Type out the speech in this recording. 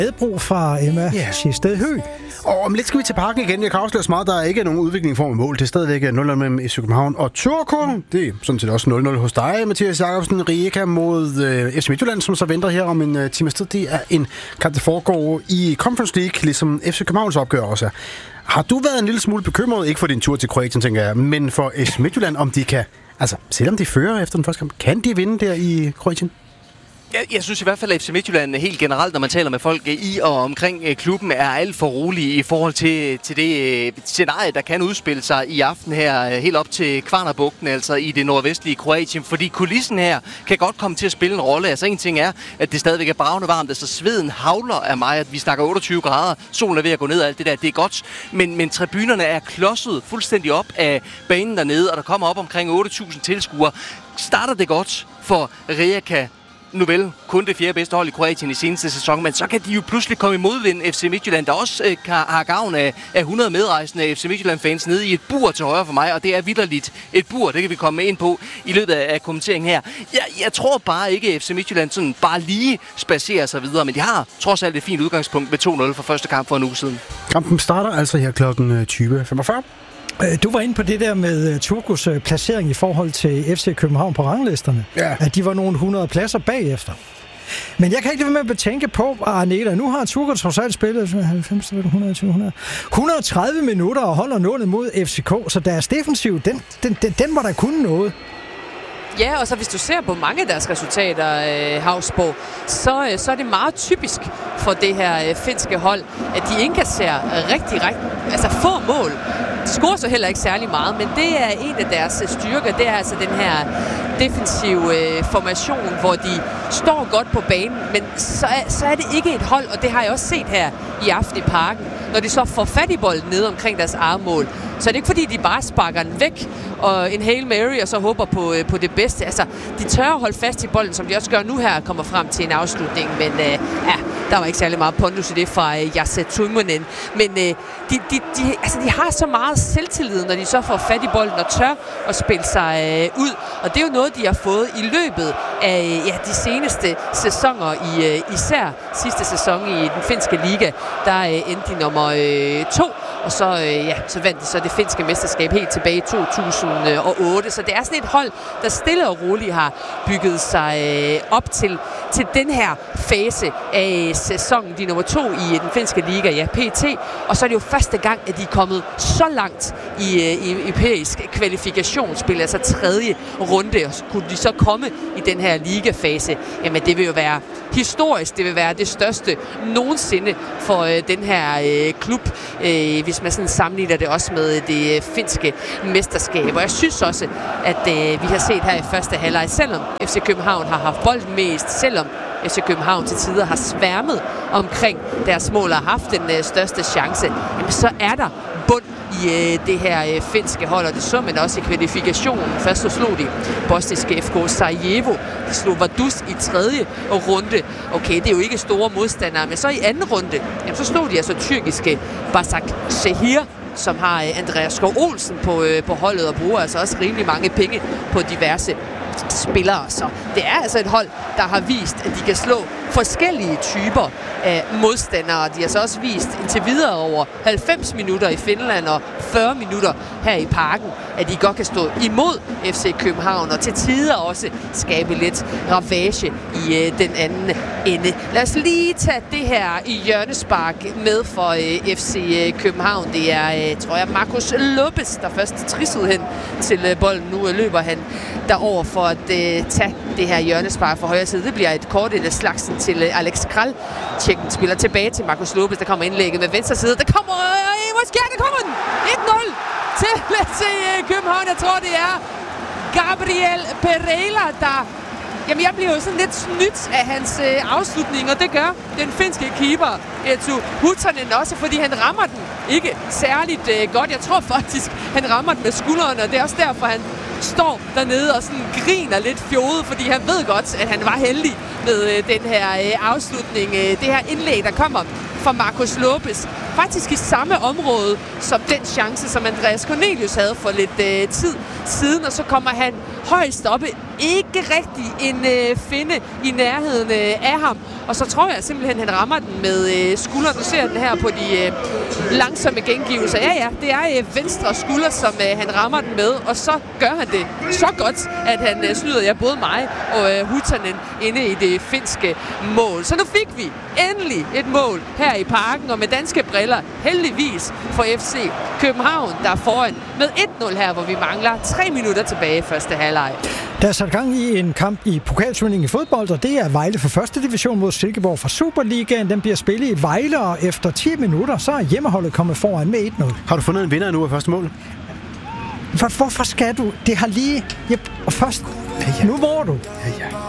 Adbro fra Emma Sjested Høgh. Og om lidt skal vi til parken igen. Jeg kan afsløre så meget, der er ikke nogen udvikling i form af mål. Det er stadigvæk 0-0 mellem FC København og Turku. Det er sådan set også 0-0 hos dig, Mathias Jakobsen. Rijeka mod FC Midtjylland, som så venter her om en times tid. Det er en kamp, der foregår i Conference League, ligesom FC Københavns opgør også er. Har du været en lille smule bekymret, ikke for din tur til Kroatien, tænker jeg, men for FC Midtjylland, om de kan, altså selvom de fører efter den første kamp, kan de vinde der i Kroatien? Jeg synes i hvert fald, at FC Midtjylland helt generelt, når man taler med folk i og omkring klubben, er alt for rolige i forhold til det scenarie, der kan udspille sig i aften her, helt op til Kvarnerbugten, altså i det nordvestlige Kroatien. Fordi kulissen her kan godt komme til at spille en rolle. Altså en ting er, at det stadigvæk er bravende varmt, altså sveden havler af mig, at vi snakker 28 grader, solen er ved at gå ned og alt det der, det er godt. Men tribunerne er klodset fuldstændig op af banen dernede, og der kommer op omkring 8.000 tilskuere. Starter det godt for Rijeka? Nu vel, kun det 4. bedste hold i Kroatien i seneste sæson, men så kan de jo pludselig komme i modvind FC Midtjylland, der også har gavn af 100 medrejsende FC Midtjylland-fans nede i et bur til højre for mig, og det er vitterligt et bur, det kan vi komme ind på i løbet af kommenteringen her. Jeg tror bare ikke, at FC Midtjylland sådan bare lige spacerer sig videre, men de har trods alt et fint udgangspunkt med 2-0 for første kamp for en uge siden. Kampen starter altså her kl. 20.45. Du var inde på det der med Turkus placering i forhold til FC København på ranglisterne. Ja. At de var nogle 100 pladser bagefter. Men jeg kan ikke lade være med at tænke på, Arneta, nu har Turku trods alt spillet 90, 120, 130 minutter og holder nullet mod FCK, så deres defensiv, den var der kun noget. Ja, og så hvis du ser på mange af deres resultater, Havsborg, så er det meget typisk for det her finske hold, at de indkasserer rigtig altså få mål. De scorer så heller ikke særlig meget, men det er en af deres styrker. Det er altså den her defensive formation, hvor de står godt på banen, men så er det ikke et hold, og det har jeg også set her i aften i parken. Når de så får fat i bolden nede omkring deres eget mål, så er det ikke fordi, de bare sparker den væk og en Hail Mary, og så håber på det bedste. Altså, de tør at holde fast i bolden, som de også gør nu her, kommer frem til en afslutning. Men der var ikke særlig meget pondus i det fra Jesse Tuimonen. Men de har så meget selvtillid, når de så får fat i bolden og tør at spille sig ud. Og det er jo noget, de har fået i løbet af de seneste sæsoner, især sidste sæson i den finske liga. Der endte de nummer 2. Og så vandt de så det finske mesterskab helt tilbage i 2008. Så det er sådan et hold, der stille og roligt har bygget sig op til den her fase af sæsonen. De er nummer 2 i den finske liga, PT. Og så er det jo første gang, at de er kommet så langt i europæisk kvalifikationsspil, altså 3. runde. Og så kunne de så komme i den her ligafase. Jamen det vil jo være historisk. Det vil være det største nogensinde for den her klub, hvis man sådan sammenligner det også med det finske mesterskab. Og jeg synes også, at vi har set her i første halvleg, selvom FC København har haft bolden mest, selvom FC København til tider har sværmet omkring deres mål og har haft den største chance, jamen så er der bund i det her finske hold, og det så man også i kvalifikationen. Først så slog de bosniske FK Sarajevo. De slog Vaduz i 3. runde. Okay, det er jo ikke store modstandere, men så i 2. runde, jamen, så slog de altså tyrkiske Başakşehir, som har Andreas Skov Olsen på holdet og bruger altså også rimelig mange penge på diverse spillere. Så det er altså et hold, der har vist, at de kan slå forskellige typer af modstandere. De har så også vist indtil videre over 90 minutter i Finland og 40 minutter her i parken, at de godt kan stå imod FC København og til tider også skabe lidt ravage i den anden ende. Lad os lige tage det her i hjørnespark med for FC København. Det er, tror jeg, Marcus Lopez, der først trissede hen til bolden. Nu løber han derover for at tage det her hjørnespark fra højre side. Det bliver et kort eller slagsen til Alex Kral. Tjekken spiller tilbage til Marcus Lopez. Der kommer indlægget med venstre side. Der kommer... Hvor sker det? Kommer den? 1-0 til FC København. Jeg tror, det er Gabriel Pereira, der... Jamen, jeg bliver jo sådan lidt snydt af hans afslutning, og det gør den finske keeper, Eetu Huttunen også, fordi han rammer den ikke særligt godt. Jeg tror faktisk, han rammer den med skuldrene, og det er også derfor, han står dernede og sådan griner lidt fjodet, fordi han ved godt, at han var heldig med den her afslutning. Det her indlæg, der kommer fra Marcus Lopez, faktisk i samme område som den chance, som Andreas Cornelius havde for lidt tid siden, og så kommer han højst oppe. Ikke rigtig en finde i nærheden af ham. Og så tror jeg simpelthen, han rammer den med skulderen. Du ser den her på de langsomme gengivelser. Ja, det er venstre skulder, som han rammer den med. Og så gør han det så godt, at han snyder både mig og Hutanen inde i det finske mål. Så nu fik vi endelig et mål her i Parken, og med danske briller heldigvis for FC København, der er foran med 1-0 her, hvor vi mangler 3 minutter tilbage i første halvleg. Der er sat gang i en kamp i pokalturneringen i fodbold, og det er Vejle for første division mod Silkeborg fra Superligaen. Den bliver spillet i Vejle, og efter 10 minutter, så er hjemmeholdet kommet foran med 1-0. Har du fundet en vinder nu af første mål? Hvorfor skal du? Det har lige... Og først... Nu hvor du? Ja.